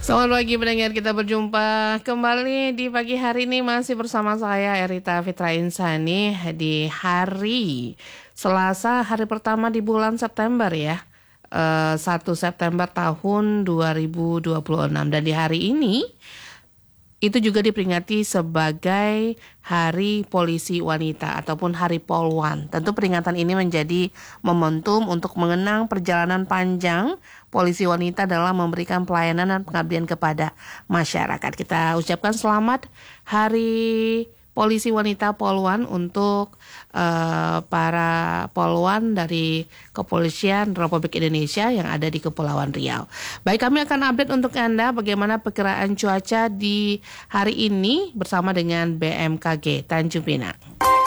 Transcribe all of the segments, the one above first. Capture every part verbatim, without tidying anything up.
Selamat pagi pendengar, kita berjumpa kembali di pagi hari ini masih bersama saya Erita Fitra Insani di hari Selasa, hari pertama di bulan September ya. Eh, satu September tahun dua ribu dua puluh enam, dan di hari ini itu juga diperingati sebagai Hari Polisi Wanita ataupun Hari Polwan. Tentu peringatan ini menjadi momentum untuk mengenang perjalanan panjang polisi wanita dalam memberikan pelayanan dan pengabdian kepada masyarakat. Kita ucapkan selamat Hari Polisi Wanita Polwan untuk uh, para polwan dari Kepolisian Republik Indonesia yang ada di Kepulauan Riau. Baik, kami akan update untuk Anda bagaimana perkiraan cuaca di hari ini bersama dengan B M K G Tanjung Pinang.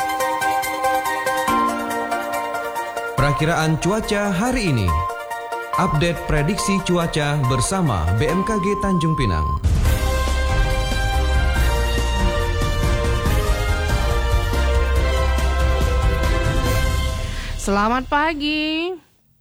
Perakiraan cuaca hari ini. Update prediksi cuaca bersama B M K G Tanjung Pinang. Selamat pagi.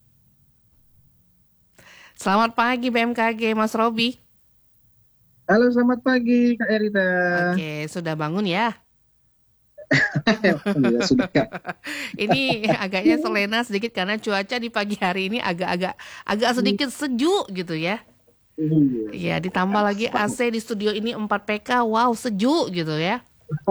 Selamat pagi B M K G, Mas Robi. Halo, selamat pagi Kak Erita. Oke, sudah bangun ya? Alhamdulillah sudah Kak. Ini agaknya selena sedikit karena cuaca di pagi hari ini agak-agak agak sedikit sejuk gitu ya. Ya, ditambah lagi A C di studio ini empat P K. Wow, sejuk gitu ya.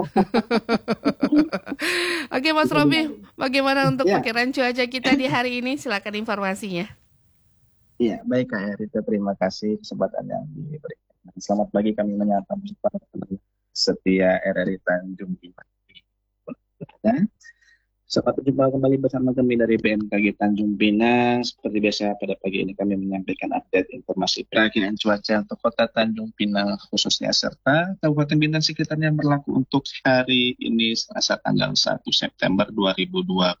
Oke Mas Robi, bagaimana untuk Ya. perkiraan cuaca kita di hari ini? Silakan informasinya. Iya, baik Kak Erita, terima kasih kesempatan yang diberikan. Selamat pagi, kami menyapa para pendengar setia R R I Tanjung Pinang. Selamat berjumpa kembali bersama kami dari B M K G Tanjung Pinang. Seperti biasa pada pagi ini kami menyampaikan update informasi perakiraan cuaca untuk Kota Tanjung Pinang khususnya serta Kabupaten Bintan sekitarnya berlaku untuk hari ini Selasa tanggal satu September dua ribu dua